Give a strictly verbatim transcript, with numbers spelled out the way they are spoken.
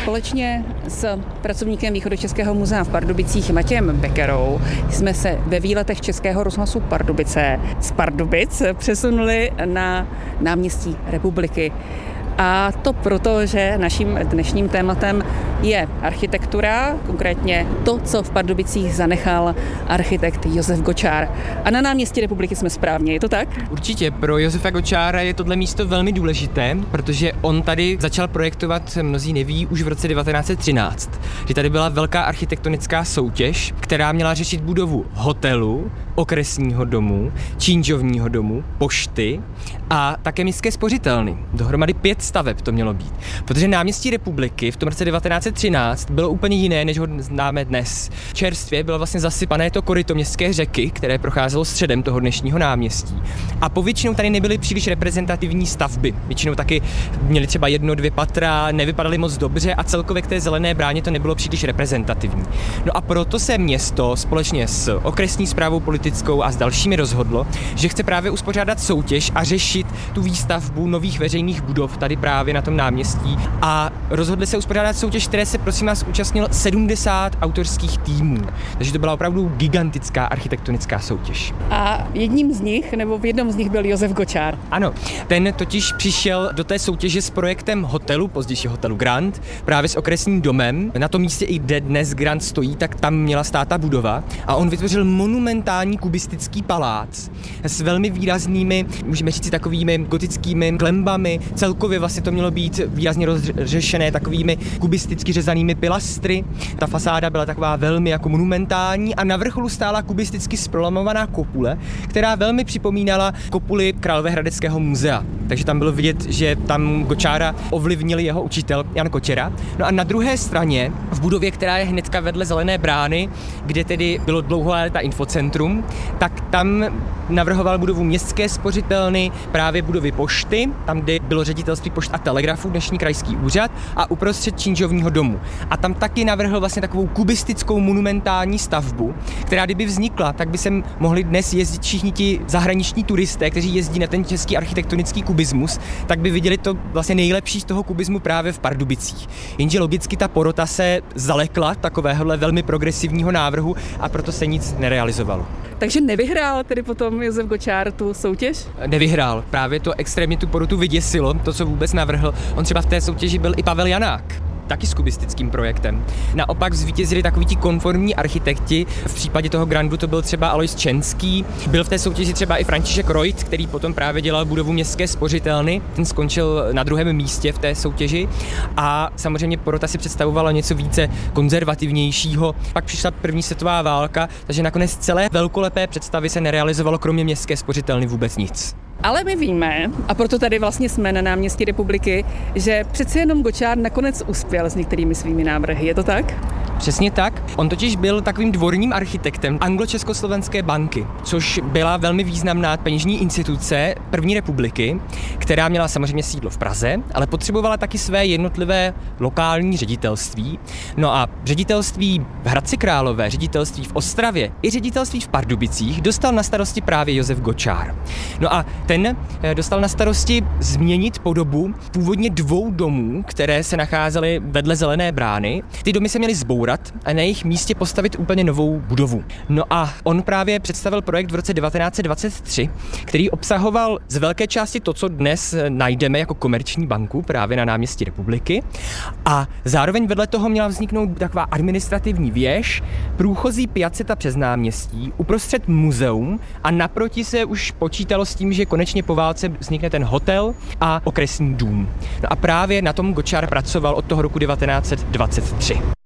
Společně s pracovníkem Východočeského muzea v Pardubicích Matějem Bekerou jsme se ve výletech Českého rozhlasu Pardubice z Pardubic přesunuli na náměstí Republiky. A to proto, že naším dnešním tématem je architektura, konkrétně to, co v Pardubicích zanechal architekt Josef Gočár. A na náměstí Republiky jsme správně, je to tak? Určitě, pro Josefa Gočára je tohle místo velmi důležité, protože on tady začal projektovat, mnozí neví, už v roce devatenáct set třináct, že tady byla velká architektonická soutěž, která měla řešit budovu hotelu, okresního domu, činžovního domu, pošty a také městské spořitelny. Dohromady pět staveb to mělo být. Protože náměstí Republiky v tom roce devatenáct set třináct bylo úplně jiné, než ho známe dnes. Čerstvě bylo vlastně zasypané to koryto městské řeky, které procházelo středem toho dnešního náměstí. A povětšinou tady nebyly příliš reprezentativní stavby. Většinou taky měly třeba jedno, dvě patra, nevypadaly moc dobře a celkově k té zelené bráně to nebylo příliš reprezentativní. No a proto se město společně s okresní správou politickou a s dalšími rozhodlo, že chce právě uspořádat soutěž a řešit tu výstavbu nových veřejných budov tady právě na tom náměstí. A rozhodli se uspořádat soutěž, které se prosím vás účastnil sedmdesát autorských týmů. Takže to byla opravdu gigantická architektonická soutěž. A jedním z nich, nebo v jednom z nich byl Josef Gočár. Ano, ten totiž přišel do té soutěže s projektem hotelu, pozdější hotelu Grand, právě s okresním domem. Na tom místě, i kde dnes Grand stojí, tak tam měla stát ta budova. A on vytvořil monumentální kubistický palác s velmi výraznými, můžeme říct, takovými gotickými klembami. Celkově vlastně to mělo být výrazně rozřešené takovými kubisticky řezanými pilastry. Ta fasáda byla taková velmi jako monumentální a na vrcholu stála kubisticky zprolamovaná kopule, která velmi připomínala kopuli Královéhradeckého muzea. Takže tam bylo vidět, že tam Gočára ovlivnil jeho učitel Jan Kotěra. No a na druhé straně, v budově, která je hnedka vedle Zelené brány, kde tedy bylo dlouhá léta infocentrum, tak tam navrhoval budovu městské spořitelny, právě budovy pošty, tam, kde bylo ředitelství pošt a telegrafů, dnešní krajský úřad, a uprostřed činžovního domu. A tam taky navrhl vlastně takovou kubistickou monumentální stavbu, která kdyby vznikla, tak by sem mohli dnes jezdit všichni ti zahraniční turisté, kteří jezdí na ten český architektonický kubismus, tak by viděli to vlastně nejlepší z toho kubismu právě v Pardubicích. Jenže logicky ta porota se zalekla takovéhohle velmi progresivního návrhu a proto se nic nerealizovalo. Takže nevyhrál tedy potom Josef Gočár tu soutěž? Nevyhrál. Právě to extrémně tu porotu vyděsilo, to, co vůbec navrhl. On třeba v té soutěži byl i Pavel Janák, taky s kubistickým projektem. Naopak zvítězili takoví ti konformní architekti. V případě toho Grandu to byl třeba Alois Čenský. Byl v té soutěži třeba i František Reut, který potom právě dělal budovu městské spořitelny. Ten skončil na druhém místě v té soutěži. A samozřejmě porota si představovala něco více konzervativnějšího. Pak přišla první světová válka, takže nakonec celé velkolepé představy se nerealizovalo kromě městské spořitelny vůbec nic. Ale my víme, a proto tady vlastně jsme na náměstí Republiky, že přece jenom Gočár nakonec uspěl s některými svými návrhy, je to tak? Přesně tak. On totiž byl takovým dvorním architektem Anglo-Československé banky, což byla velmi významná peněžní instituce první republiky, která měla samozřejmě sídlo v Praze, ale potřebovala taky své jednotlivé lokální ředitelství. No a ředitelství v Hradci Králové, ředitelství v Ostravě i ředitelství v Pardubicích dostal na starosti právě Josef Gočár. No a ten dostal na starosti změnit podobu původně dvou domů, které se nacházely vedle Zelené brány. Ty domy se měly zbourat a na jejich místě postavit úplně novou budovu. No a on právě představil projekt v roce devatenáct set dvacet tři, který obsahoval z velké části to, co dnes najdeme jako komerční banku právě na náměstí Republiky. A zároveň vedle toho měla vzniknout taková administrativní věž, průchozí piaceta přes náměstí, uprostřed muzeum a naproti se už počítalo s tím, že konečně po válce vznikne ten hotel a okresní dům. No a právě na tom Gočár pracoval od toho roku devatenáct set dvacet tři.